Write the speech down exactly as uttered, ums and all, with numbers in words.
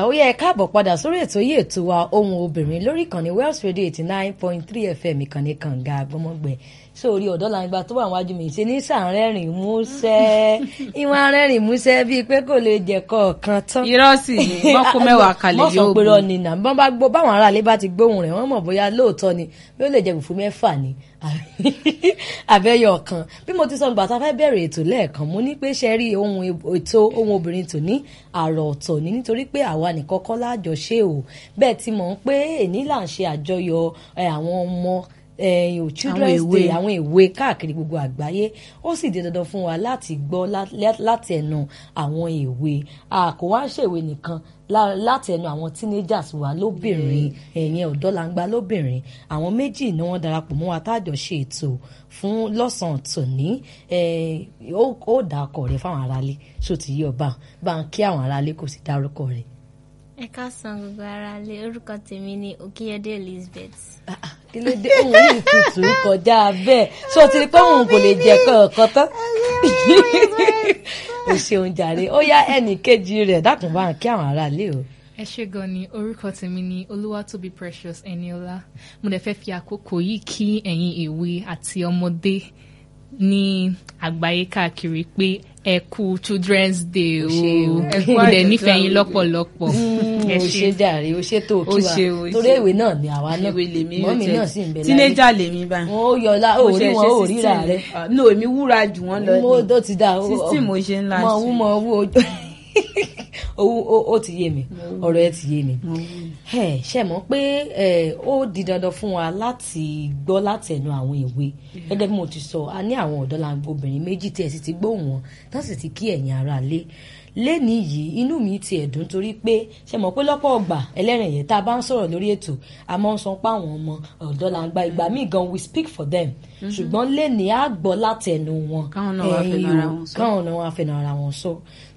ó yẹ káàbọ̀ padà sórí ètò yìí ètò wa ohun obìnrin lórí ìkànnì Wells Radio eighty nine point three F M ìkànnì kànga àgbọ̀mọ̀gbẹ̀ sórí ọ̀dọ́ làǹgbà tó wà wájú mi ṣe ní sàárẹ̀rìn músẹ́ ìwọ̀n arẹ́rìn músẹ́ bíi pé kò lè jẹ́ kọ̀ọ̀kan tán. irọ́ sì ni wọ́n kó mẹ́wàá kalẹ̀ yóò bù. mọ̀ sọ pé rọ ni nà bọ́n bá gbọ́ báwọn aráalé bá ti gbóhùn rẹ̀ wọ́n mọ̀ bóyá lóòótọ́ ni bí ó lè jẹ́ fùfú mẹ́fà ni àbẹ́yọ̀ kan bí mo ti sọ gbà tá a fẹ́ bẹ̀rẹ̀ ètò lẹ́ẹ̀kan mo ní pé ṣe rí ohun ètò ohun obìnrin tò ní àrò ọ̀tọ̀ ní nítorí pé àwa nìkan kọ́ lájọ ṣe o bẹ́ẹ̀ ti mọ̀ pé èní là ń ṣe àjọyọ̀ àwọn ọmọ ẹ̀yìn children's day àwọn èwe káàkiri gbogbo àgbáyé ó sì di dandan fún wa láti gbọ́ láti ẹnu àwọn èwe kò wá ń ṣèwé nìkan láti ẹnu àwọn teenagers wa lóbìnrin ẹ̀yìn ọ̀dọ́langba lóbìnrin àwọn méjì ni wọ́n darapọ̀ mọ́ wa tájọ ṣe ètò fún lọ́sàn-án tòní ó dá ọkọ̀ rẹ̀ fáwọn aráalé ṣó ti yí ọba bá ń kí àwọn aráalé kò sì dárúkọ rẹ̀. ẹ káàsán gbogbo aráalé orúkọ tèmi ni Òkìyẹdé Elizabeth. kí ló dé òun yìí tutù kọjá bẹ́ẹ̀ ṣó ti rí pé òun kò lè jẹ kọ̀ọ̀kan tán o ṣeun jàre ó yá ẹnì kejì rẹ̀ dákun bá ń kí àwọn aráalé o. ẹ ṣé gan ni orúkọ tèmi ni Olúwatóbi Precious Eniola mo dẹ̀ fẹ́ fi àkókò yìí kí ẹ̀yin èwe àti ọmọdé ní àgbáyé káàkiri pé ẹ kú Children's Day o mo dẹ̀ nífẹ̀ẹ́ yín lọ́pọ̀lọpọ̀. o ṣe jàre o ṣe tó o kí wa torí ìwé náà ni àwa náà mọ́mí náà sì ń bẹ láyé tínéjà lèmi báyìí. wọn ó yọlá ó rí wọn ó ríra rẹ. no èmi wúra jù wọn lọ ní mo tó ti dá sísí mo ṣe ńlá mọ owó mọ owó ojú owó ó ti yé mi ọ̀rọ̀ ẹ ti yé mi ṣe mọ̀ pé ó di dandan fún wa láti gbọ́ láti ẹnu àwọn èwe gẹ́gẹ́ bí mo ti sọ a ní àwọn ọ̀dọ́langba obìnrin méjì tí ẹ sì ti gbóhùn wọn tá sì ti kí ẹ̀yin ará lé lẹ́ni yìí inú mi ti ẹ̀dùn torí pé ṣe mọ̀ pé lọ́pọ̀ ọgbà ẹlẹ́rìn yẹn tá a bá ń sọ̀rọ̀ lórí ètò a máa ń sọ pé àwọn ọmọ ọ̀dọ́langba ìgbà míì gan we speak for them ṣùgbọ́n lẹ́ni á gbọ́ láti ẹnu wọn káwọn náà wá fẹnu ara wọn sọ káwọn náà wá fẹnu ara wọn sọ